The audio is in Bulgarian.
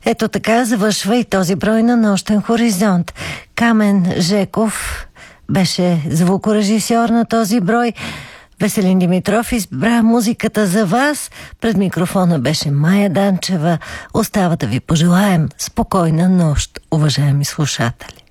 Ето така завършва и този брой на Нощен хоризонт. Камен Жеков беше звукорежисьор на този брой. Веселин Димитров избра музиката за вас. Пред микрофона беше Майя Данчева. Остава да ви пожелаем спокойна нощ, уважаеми слушатели.